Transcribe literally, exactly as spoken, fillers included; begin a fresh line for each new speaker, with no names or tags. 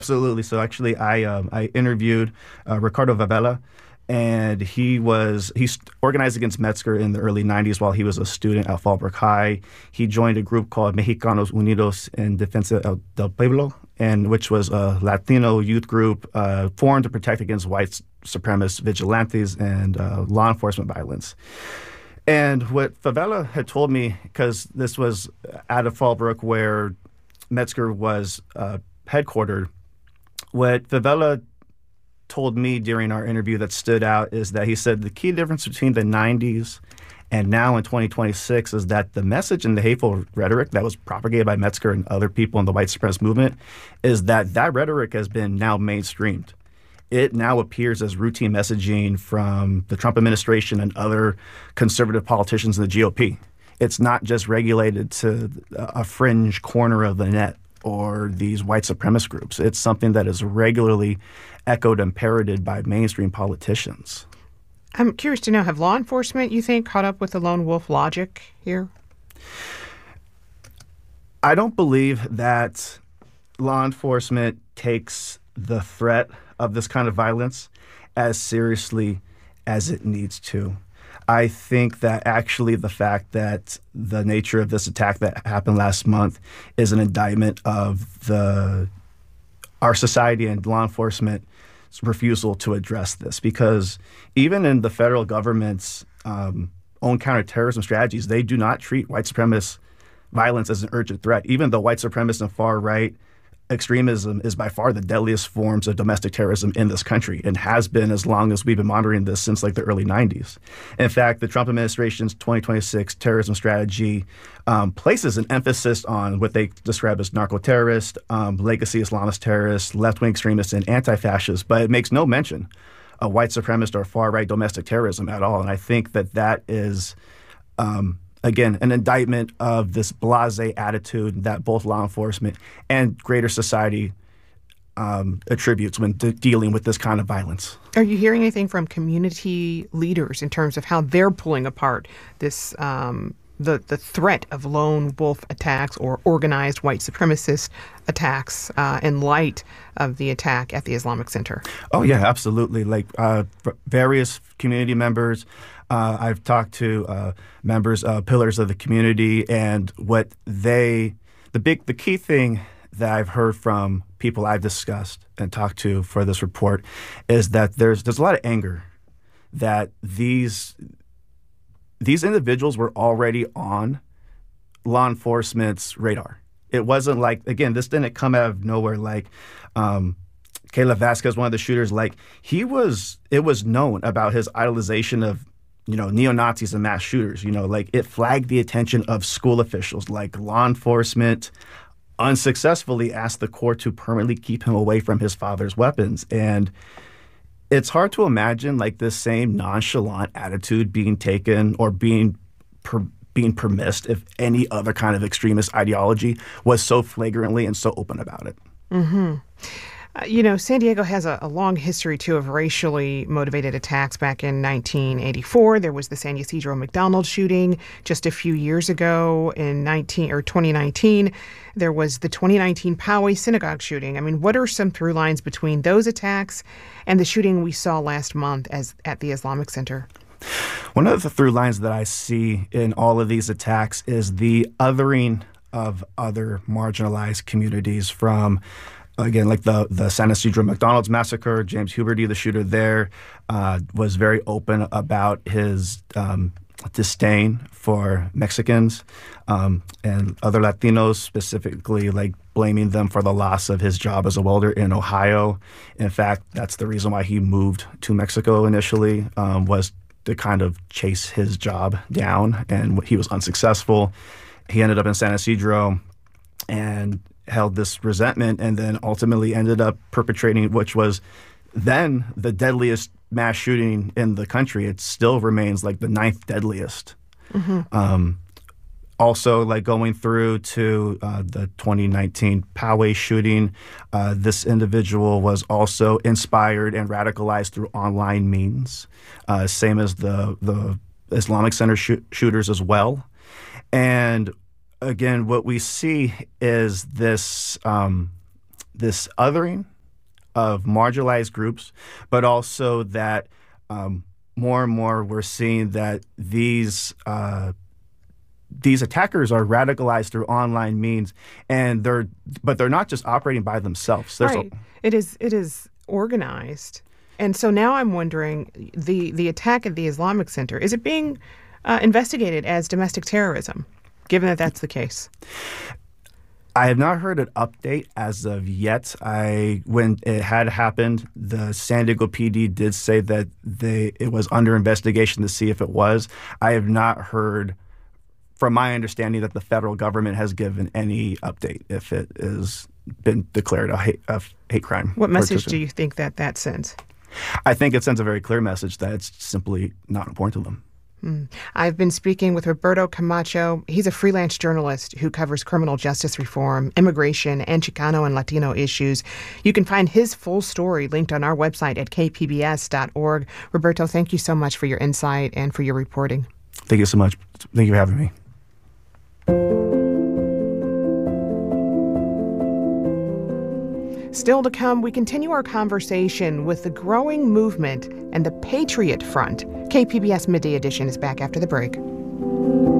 Absolutely. So actually, I um, I interviewed uh, Ricardo Favela, and he was he st- organized against Metzger in the early nineties while he was a student at Fallbrook High. He joined a group called Mexicanos Unidos en Defensa del del Pueblo, and which was a Latino youth group uh, formed to protect against white supremacist vigilantes and uh, law enforcement violence. And what Favela had told me, because this was out of Fallbrook where Metzger was uh, headquartered, what Favela told me during our interview that stood out is that he said the key difference between the nineties and now in twenty twenty-six is that the message and the hateful rhetoric that was propagated by Metzger and other people in the white supremacist movement is that that rhetoric has been now mainstreamed. It now appears as routine messaging from the Trump administration and other conservative politicians in the G O P. It's not just regulated to a fringe corner of the net or these white supremacist groups. It's something that is regularly echoed and parroted by mainstream politicians.
I'm curious to know, have law enforcement, you think, caught up with the lone wolf logic here?
I don't believe that law enforcement takes the threat of this kind of violence as seriously as it needs to. I think that actually the fact that the nature of this attack that happened last month is an indictment of the our society and law enforcement's refusal to address this. Because even in the federal government's um, own counterterrorism strategies, they do not treat white supremacist violence as an urgent threat. Even though white supremacist and far-right extremism is by far the deadliest forms of domestic terrorism in this country and has been as long as we've been monitoring this since like the early nineties. In fact, the Trump administration's twenty twenty-six terrorism strategy um, places an emphasis on what they describe as narco-terrorists, um, legacy Islamist terrorists, left-wing extremists, and anti-fascists, but it makes no mention of white supremacist or far-right domestic terrorism at all. And I think that that is um, again, an indictment of this blasé attitude that both law enforcement and greater society um, attributes when de- dealing with this kind of violence.
Are you hearing anything from community leaders in terms of how they're pulling apart this um, the the threat of lone wolf attacks or organized white supremacist attacks uh, in light of the attack at the Islamic Center?
Oh yeah, absolutely. Like uh, various community members. Uh, I've talked to uh, members, uh, pillars of the community, and what they, the big, the key thing that I've heard from people I've discussed and talked to for this report is that there's there's a lot of anger that these these individuals were already on law enforcement's radar. It wasn't like, again, this didn't come out of nowhere. Like um, Kayla Vasquez, one of the shooters, like he was, it was known about his idolization of you know, neo-Nazis and mass shooters. You know, like it flagged the attention of school officials, like law enforcement unsuccessfully asked the court to permanently keep him away from his father's weapons. And it's hard to imagine like this same nonchalant attitude being taken or being per, being permissed if any other kind of extremist ideology was so flagrantly and so open about it.
Mm-hmm. Uh, you know, San Diego has a, a long history, too, of racially motivated attacks. Back in nineteen eighty-four, there was the San Ysidro McDonald's shooting. Just a few years ago, in nineteen or twenty nineteen, there was the twenty nineteen Poway synagogue shooting. I mean, what are some through lines between those attacks and the shooting we saw last month as at the Islamic Center?
One of the through lines that I see in all of these attacks is the othering of other marginalized communities from again, like the, the San Ysidro McDonald's massacre. James Huberty, the shooter there, uh, was very open about his um, disdain for Mexicans um, and other Latinos, specifically like blaming them for the loss of his job as a welder in Ohio. In fact, that's the reason why he moved to Mexico initially, um, was to kind of chase his job down, and he was unsuccessful. He ended up in San Ysidro and held this resentment, and then ultimately ended up perpetrating, which was then the deadliest mass shooting in the country. It still remains like the ninth deadliest. Mm-hmm. Um, also, like going through to uh, the twenty nineteen Poway shooting, uh, this individual was also inspired and radicalized through online means, uh, same as the the Islamic Center sh- shooters as well. And again, what we see is this um, this othering of marginalized groups, but also that um, more and more we're seeing that these uh, these attackers are radicalized through online means, and they're but they're not just operating by themselves. There's
right.
A,
it is it is organized. And so now I'm wondering, the, the attack at the Islamic Center, is it being uh, investigated as domestic terrorism, given that that's the case?
I have not heard an update as of yet. I when it had happened, the San Diego P D did say that they it was under investigation to see if it was. I have not heard, from my understanding, that the federal government has given any update if it has been declared a hate, a hate crime.
What message do you think that that sends?
I think it sends a very clear message that it's simply not important to them.
Mm. I've been speaking with Roberto Camacho. He's a freelance journalist who covers criminal justice reform, immigration, and Chicano and Latino issues. You can find his full story linked on our website at k p b s dot org. Roberto, thank you so much for your insight and for your reporting.
Thank you so much. Thank you for having me.
Still to come, we continue our conversation with the growing movement and the Patriot Front. K P B S Midday Edition is back after the break.